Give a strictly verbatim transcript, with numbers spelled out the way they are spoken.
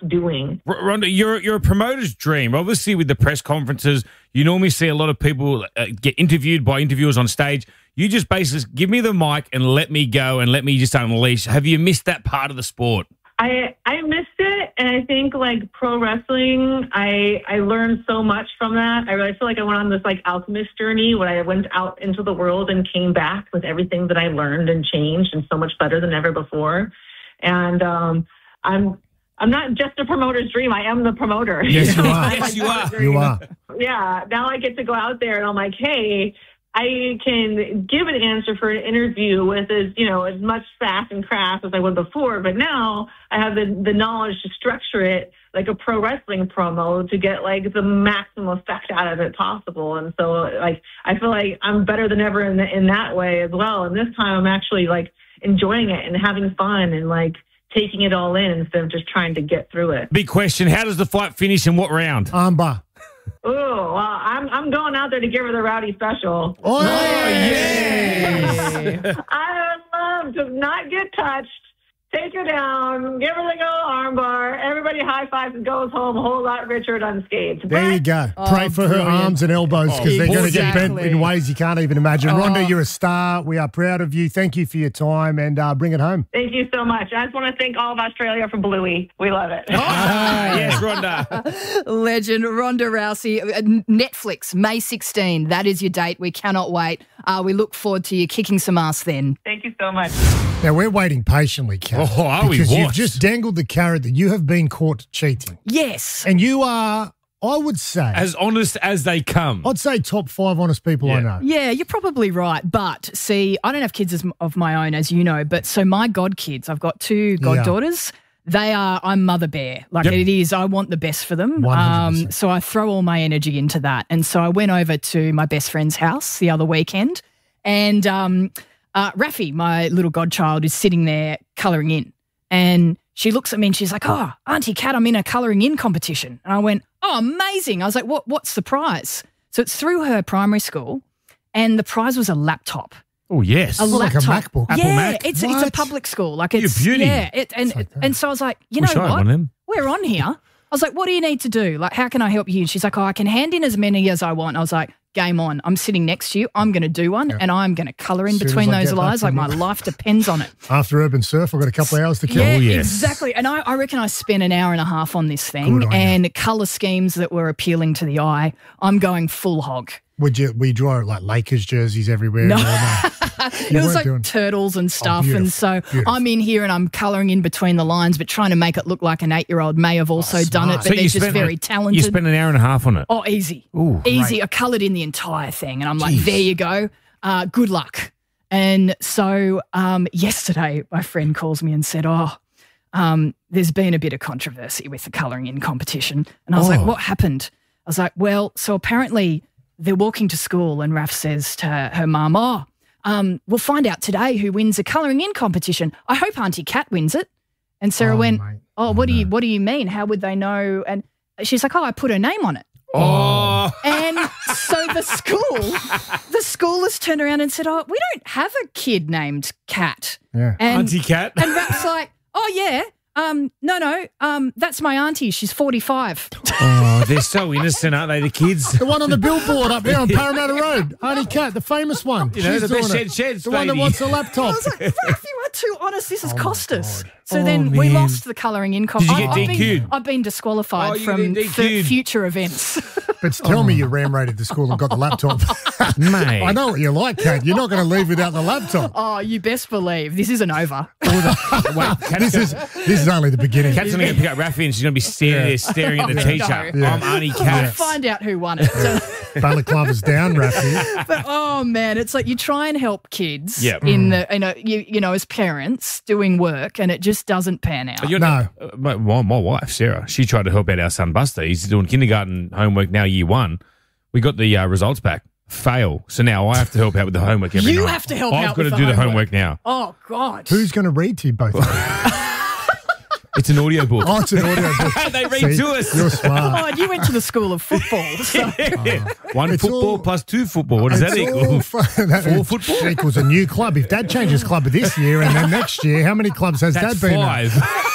doing. Rhonda, you're you're a promoter's dream. Obviously, with the press conferences, you normally see a lot of people uh, get interviewed by interviewers on stage. You just basically give me the mic and let me go and let me just unleash. Have you missed that part of the sport? I I missed it, and I think like pro wrestling, I I learned so much from that. I really feel like I went on this like alchemist journey when I went out into the world and came back with everything that I learned and changed, and so much better than ever before. And um, I'm I'm not just a promoter's dream. I am the promoter. Yes, you are. Yes, you are. You are. Yeah. Now I get to go out there, and I'm like, hey, I can give an answer for an interview with as, you know, as much sass and crass as I would before, but now I have the, the knowledge to structure it like a pro wrestling promo to get like the maximum effect out of it possible. And so like, I feel like I'm better than ever in, the, in that way as well. And this time I'm actually like enjoying it and having fun and like taking it all in instead of just trying to get through it. Big question. How does the fight finish and what round? Armbar. Oh, well, I'm I'm going out there to give her the rowdy special. Oh, yes. I would love to not get touched, take her down, give her the go armbar. Everybody high fives and goes home a whole lot richer and unscathed. There you go. Oh, Pray for brilliant. her arms and elbows because Oh, they're going to get bent exactly. in ways you can't even imagine. Oh. Rhonda, you're a star. We are proud of you. Thank you for your time and uh, bring it home. Thank you so much. I just want to thank all of Australia for Bluey. We love it. Ah, yes, Rhonda. Legend Ronda Rousey. Uh, Netflix, May sixteenth. That is your date. We cannot wait. Uh, we look forward to you kicking some ass then. Thank you so much. Now, we're waiting patiently, Kat. Oh, are we? Because you've What? just dangled the carrot that you have been caught cheating. Yes. And you are, I would say, As honest as they come. I'd say top five honest people I Yeah. know. Yeah, you're probably right. But see, I don't have kids as, of my own, as you know. But so my godkids, I've got two goddaughters. They are, I'm Mother Bear. Like Yep. it is, I want the best for them. one hundred Um, percent. so I throw all my energy into that. And so I went over to my best friend's house the other weekend. And um, uh, Rafi, my little godchild, is sitting there colouring in. And she looks at me and she's like, oh, Auntie Kat, I'm in a colouring in competition. And I went, oh, amazing. I was like, what? What's the prize? So it's through her primary school. And the prize was a laptop. Oh, yes. A like a laptop. MacBook. Apple yeah, Mac. it's it's a What? public school. Like You're it's beauty. yeah, it, and like that. and so I was like, you Wish know I had what? one of them. We're on here. I was like, what do you need to do? Like, how can I help you? And she's like, oh, I can hand in as many as I want. I was like, game on. I'm sitting next to you. I'm going to do one, and I'm going to colour in Soon as between I those get back lines. Like from my you. life depends on it. After Urban Surf, I've got a couple of hours to kill. Yeah, Oh, yes. exactly. And I, I reckon I spent an hour and a half on this thing, Good on you. and colour schemes that were appealing to the eye. I'm going full hog. Would you, we draw like Lakers jerseys everywhere? No. and all that? It You was weren't like doing- turtles and stuff. beautiful, and so beautiful. I'm in here and I'm colouring in between the lines, but trying to make it look like an eight-year-old may have also done it, smart. but So they're you just spent- very talented. You spent an hour and a half on it. oh, easy. Ooh, easy. I coloured in the entire thing. And I'm like, Jeez. there you go. Uh, good luck. And so um, yesterday, my friend calls me and said, oh, um, there's been a bit of controversy with the colouring in competition. And I was Oh. like, what happened? I was like, well, so apparently they're walking to school and Raf says to her, her mum, oh, um, we'll find out today who wins the colouring in competition. I hope Auntie Kat wins it. And Sarah Oh, went, mate. oh, what do you what do you mean? How would they know? And she's like, oh, I put her name on it. Oh. And so the school, the school has turned around and said, oh, we don't have a kid named Kat. Yeah. And, Auntie Kat. and Rap's like, oh, yeah, um, no, no, um, that's my auntie. She's forty-five. Oh, they're so innocent, aren't they, the kids? The one on the billboard up there on Parramatta Road. Auntie Kat, the famous one. You know, She's the doing best it. shed sheds, The one that lady. wants a laptop. I was like, Raph, you are too honest. This has Oh, cost my us. God. So Oh, then we man. lost the colouring in Did you get I've D Q'd? been, I've been disqualified Oh, you from get f- D Q'd. future events. But tell me you ram raided the school and got the laptop. Mate. I know what you're like, Kat. You're not going to leave without the laptop. Oh, you best believe this isn't over. Wait, Kat's This is this is only the beginning. Kat's going to pick up Rafi and she's going to be standing there staring at the Oh, teacher. no. I'm Auntie I'll Kat. find out who won it. So, Balaclava's down, Rafi. but oh man, it's like you try and help kids Yep. in the you know you you know as parents doing work and it just doesn't pan out. You're No. uh, my, my, my wife, Sarah, she tried to help out our son Buster. He's doing kindergarten homework now, year one. We got the uh, results back. Fail. So now I have to help out with the homework every You night. have to help I've out got with to the do the homework. homework now. Oh God. Who's going to read to you both? It's an audio book. Oh, it's an audio book. They read See, to us. You're smart. Oh, and you went to the school of football. So. One It's football all- plus two football. What does that It's equal? all fun. That Four football? equals a new club. If Dad changes club this year and then next year, how many clubs has That's Dad been at? five.